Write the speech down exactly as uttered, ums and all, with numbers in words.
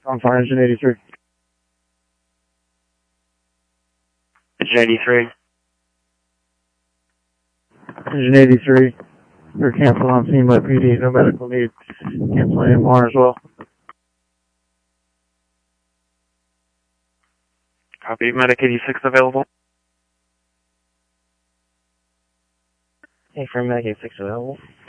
On fire, engine eighty-three. Engine eighty-three. Engine eighty-three. We're canceled on scene, let P D, no medical need. Cancel A M R as well. Copy, Medic eighty-six available. Hey, for Medic eighty-six available.